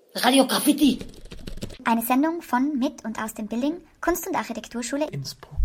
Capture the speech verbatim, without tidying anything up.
Radio Graffiti. Eine Sendung von, mit und aus dem Building Kunst- und Architekturschule Innsbruck.